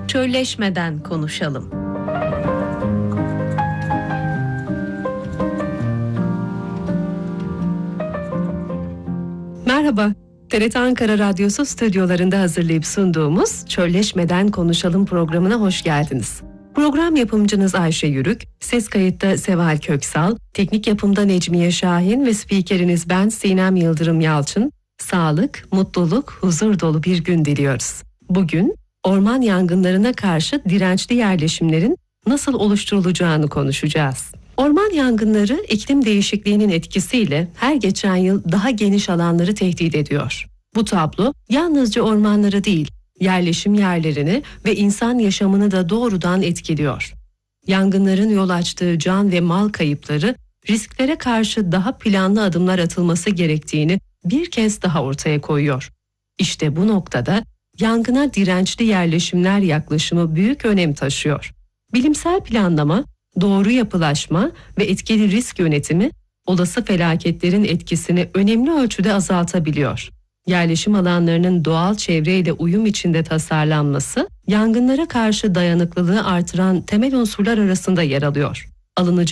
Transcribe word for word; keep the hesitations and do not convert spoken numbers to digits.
Çölleşmeden konuşalım. Merhaba, T R T Ankara Radyosu stüdyolarında hazırlayıp sunduğumuz Çölleşmeden Konuşalım programına hoş geldiniz. Program yapımcınız Ayşe Yürük, ses kayıtta Seval Köksal, teknik yapımda Necmiye Şahin ve spikeriniz ben Sinem Yıldırım Yalçın. Sağlık, mutluluk, huzur dolu bir gün diliyoruz. Bugün orman yangınlarına karşı dirençli yerleşimlerin nasıl oluşturulacağını konuşacağız. Orman yangınları iklim değişikliğinin etkisiyle her geçen yıl daha geniş alanları tehdit ediyor. Bu tablo yalnızca ormanları değil, yerleşim yerlerini ve insan yaşamını da doğrudan etkiliyor. Yangınların yol açtığı can ve mal kayıpları, risklere karşı daha planlı adımlar atılması gerektiğini bir kez daha ortaya koyuyor. İşte bu noktada yangına dirençli yerleşimler yaklaşımı büyük önem taşıyor. Bilimsel planlama, doğru yapılaşma ve etkili risk yönetimi olası felaketlerin etkisini önemli ölçüde azaltabiliyor. Yerleşim alanlarının doğal çevreyle uyum içinde tasarlanması, yangınlara karşı dayanıklılığı artıran temel unsurlar arasında yer alıyor. Alınacak